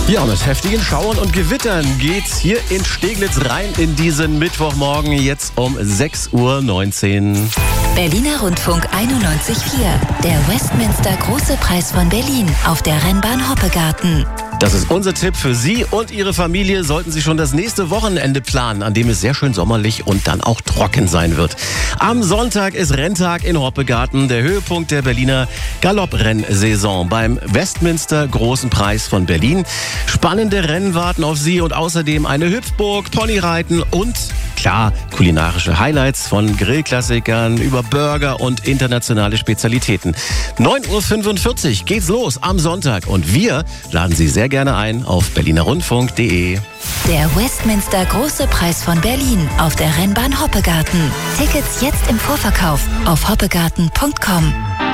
Ja, mit heftigen Schauern und Gewittern geht's hier in Steglitz rein in diesen Mittwochmorgen, jetzt um 6:19 Uhr. Berliner Rundfunk 91.4, der Westminster Große Preis von Berlin auf der Rennbahn Hoppegarten. Das ist unser Tipp für Sie und Ihre Familie. Sollten Sie schon das nächste Wochenende planen, an dem es sehr schön sommerlich und dann auch trocken sein wird. Am Sonntag ist Renntag in Hoppegarten, der Höhepunkt der Berliner Galopprennsaison beim Westminster Großen Preis von Berlin. Spannende Rennen warten auf Sie und außerdem eine Hüpfburg, Ponyreiten und, klar, kulinarische Highlights von Grillklassikern über Burger und internationale Spezialitäten. 9:45 Uhr geht's los am Sonntag und wir laden Sie sehr gerne ein auf berlinerrundfunk.de. Der Westminster Große Preis von Berlin auf der Rennbahn Hoppegarten. Tickets jetzt im Vorverkauf auf hoppegarten.com.